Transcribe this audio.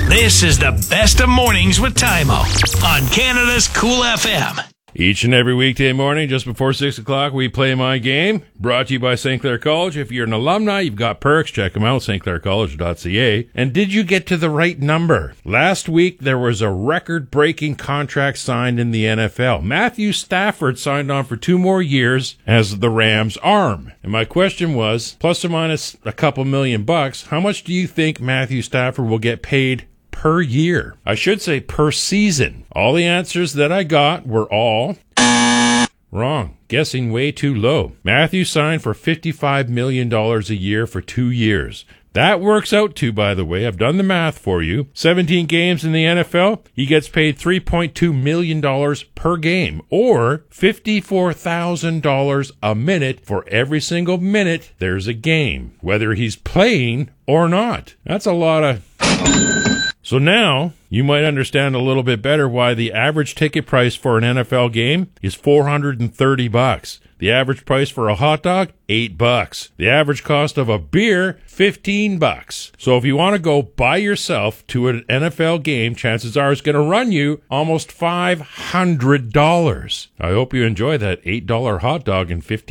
This is the best of mornings with Tymo on Canada's Cool FM. Each and every weekday morning, just before 6 o'clock, we play My Game, brought to you by St. Clair College. If you're an alumni, you've got perks. Check them out, stclaircollege.ca. And did you get to the right number? Last week, there was a record-breaking contract signed in the NFL. Matthew Stafford signed on for 2 more years as the Rams' arm. And my question was, plus or minus a couple $1,000,000, how much do you think Matthew Stafford will get paid per year? I should say per season. All the answers that I got were all wrong. Guessing way too low. Matthew signed for $55 million a year for 2 years. That works out to, by the way, I've done the math for you, 17 games in the NFL, he gets paid $3.2 million per game, or $54,000 a minute for every single minute there's a game, whether he's playing or not. That's a lot of... So now, you might understand a little bit better why the average ticket price for an NFL game is $430. The average price for a hot dog, $8. The average cost of a beer, $15. So if you want to go by yourself to an NFL game, chances are it's going to run you almost $500. I hope you enjoy that $8 hot dog and $15